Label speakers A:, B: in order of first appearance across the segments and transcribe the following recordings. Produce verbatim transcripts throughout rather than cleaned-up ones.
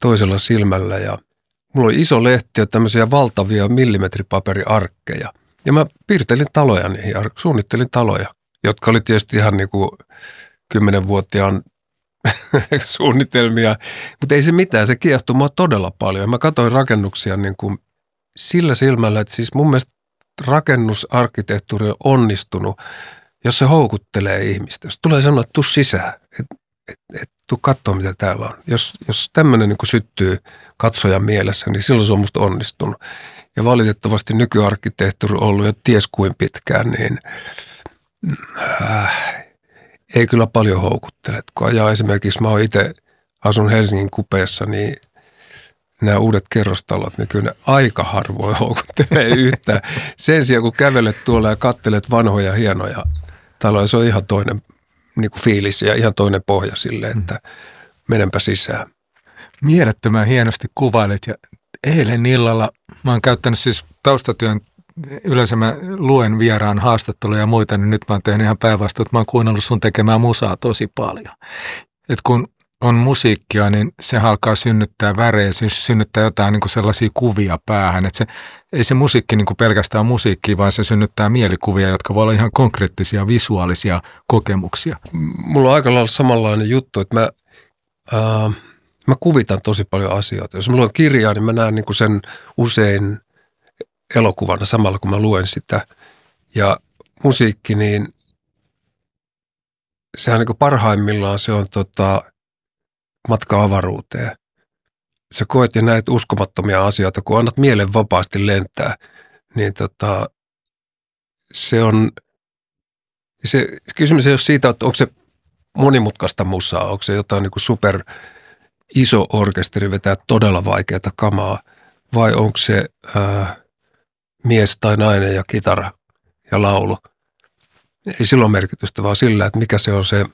A: toisella silmällä ja mulla oli iso lehti ja tämmöisiä valtavia millimetripaperiarkkeja. Ja mä piirtelin taloja niihin, suunnittelin taloja, jotka oli tietysti ihan niin kuin kymmenenvuotiaan suunnitelmia. Mutta ei se mitään, se kiehtoi mua todella paljon. Mä katsoin rakennuksia niin kuin sillä silmällä, että siis mun mielestä rakennusarkkitehtuuri on onnistunut, jos se houkuttelee ihmistä. Jos tulee sanoa, että tuu sisään, että et, et, tuu katsoa, mitä täällä on. Jos, jos tämmöinen niin kuin syttyy katsojan mielessä, niin silloin se on musta onnistunut. Ja valitettavasti nykyarkkitehtuuri on ollut jo ties kuin pitkään, niin äh, ei kyllä paljon houkuttele. Kun ajaa esimerkiksi, mä oon itse asun Helsingin kupeessa, niin nämä uudet kerrostalot, niin kyllä ne aika harvoin houkuttelee yhtään. Sen sijaan, kun kävelet tuolla ja katselet vanhoja hienoja taloja, se on ihan toinen niin kuin fiilis ja ihan toinen pohja sille, että menenpä sisään.
B: Mielettömän hienosti kuvailet ja eilen illalla mä oon käyttänyt siis taustatyön, yleensä mä luen vieraan haastatteluja ja muita, niin nyt mä oon tehnyt ihan päinvastoin, että mä oon kuunnellut sun tekemään musaa tosi paljon. Et kun on musiikkia, niin se alkaa synnyttää värejä, se synnyttää jotain niin kuin sellaisia kuvia päähän. Et se, ei se musiikki niin kuin pelkästään musiikkia, vaan se synnyttää mielikuvia, jotka voi olla ihan konkreettisia visuaalisia kokemuksia.
A: Mulla on aika lailla samanlainen juttu, että mä, ää, mä kuvitan tosi paljon asioita. Jos mä luen kirjaa, niin mä näen niin kuin sen usein elokuvana samalla, kun mä luen sitä. Ja musiikki, niin sehän niin kuin parhaimmillaan se on tota, matka avaruuteen. Sä koet ja näet uskomattomia asioita, kun annat mielen vapaasti lentää, niin tota, se on, se kysymys ei ole siitä, että onko se monimutkaista musaa, onko se jotain niin kuin super iso orkesteri vetää todella vaikeaa kamaa, vai onko se ää, mies tai nainen ja kitara ja laulu. Ei sillä ole merkitystä, vaan sillä, että mikä se on se,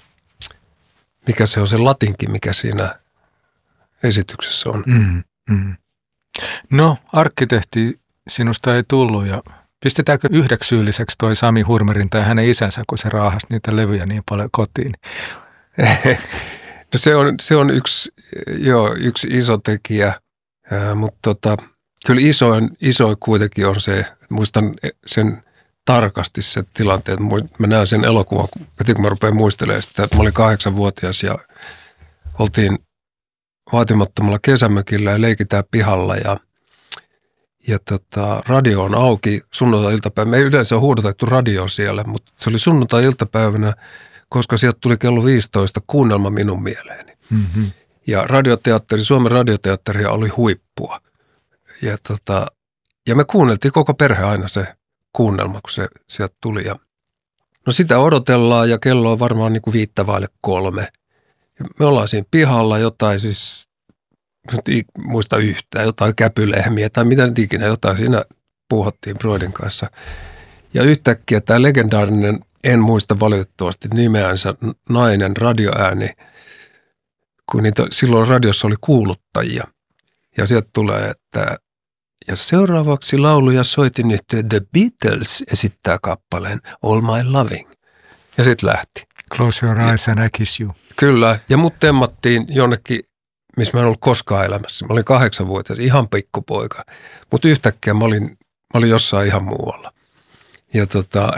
A: mikä se on se latinki, mikä siinä esityksessä on.
B: Mm, mm. No, arkkitehti sinusta ei tullut ja pistetäänkö yhdeksi syylliseksi toi Sami Hurmerin tai hänen isänsä, kun se raahasi niitä levyjä niin paljon kotiin?
A: No se on, se on yksi, joo, yksi iso tekijä, ää, mutta tota, kyllä isoin, isoin kuitenkin on se, muistan sen tarkasti se tilanteen, mä näen sen elokuvan, heti kun mä rupean muistelemaan sitä, että mä olin kahdeksanvuotias ja oltiin vaatimattomalla kesämökillä ja leikitään pihalla ja, ja tota, radio on auki sunnuntai-iltapäivänä. Me ei yleensä ole huudotettu radio siellä, mutta se oli sunnuntai-iltapäivänä, koska sieltä tuli kello viisitoista kuunnelma minun mieleeni. Mm-hmm. Ja radioteatteri, Suomen radioteatteria oli huippua. Ja, tota, ja me kuunneltiin koko perhe aina se kuunnelma, kun se sieltä tuli. Ja, no sitä odotellaan ja kello on varmaan niin kuin viittä vaille kolme. Ja me ollaan siinä pihalla jotain siis, en muista yhtään, jotain käpylehmiä tai mitä nyt ikinä, jotain siinä puuhattiin Broidin kanssa. Ja yhtäkkiä tämä legendaarinen, en muista valitettavasti nimeänsä, nainen radioääni, kun niitä, silloin radiossa oli kuuluttajia. Ja sieltä tulee, että ja seuraavaksi lauluja soitin yhteen The Beatles esittää kappaleen All My Loving. Ja sitten lähti.
B: Close your eyes and I kiss you.
A: Kyllä, ja mut temmattiin jonnekin, missä mä en ollut koskaan elämässä. Mä olin kahdeksanvuotias, ihan pikkupoika. Mutta yhtäkkiä mä olin, mä olin jossain ihan muualla. Ja, tota,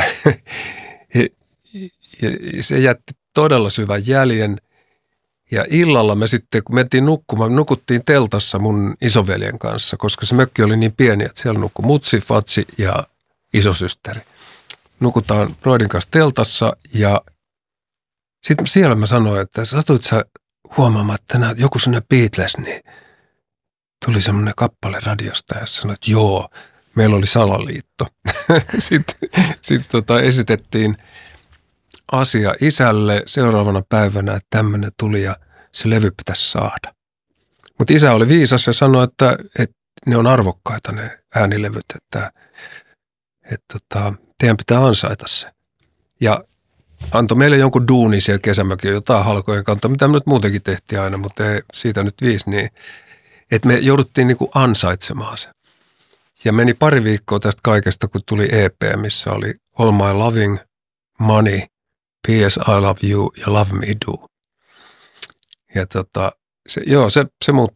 A: ja se jätti todella syvän jäljen. Ja illalla me sitten, kun mentiin nukkumaan, me nukuttiin teltassa mun isoveljen kanssa, koska se mökki oli niin pieni, että siellä nukkui mutsi, fatsi ja isosysteri. Nukutaan Broidin kanssa teltassa ja sitten siellä mä sanoin, että satuit sä huomaamaan, että tänään joku sellainen Beatles, niin tuli semmoinen kappale radiosta ja sanoin, että joo, meillä oli salaliitto. sitten sitten tota esitettiin asia isälle seuraavana päivänä, että tämmöinen tuli ja se levy pitäisi saada. Mutta isä oli viisas ja sanoi, että, että ne on arvokkaita ne äänilevyt, että, että tota, teidän pitää ansaita se. Ja antoi meille jonkun duuni siellä kesämökin, jotain halkojen kantaa, mitä me nyt muutenkin tehtiin aina, mutta ei siitä nyt viisi, niin että me jouduttiin niinku ansaitsemaan se. Ja meni pari viikkoa tästä kaikesta, kun tuli E P, missä oli All My Loving, Money, P S I Love You ja Love Me Do. Ja tota, se, joo, se, se muutti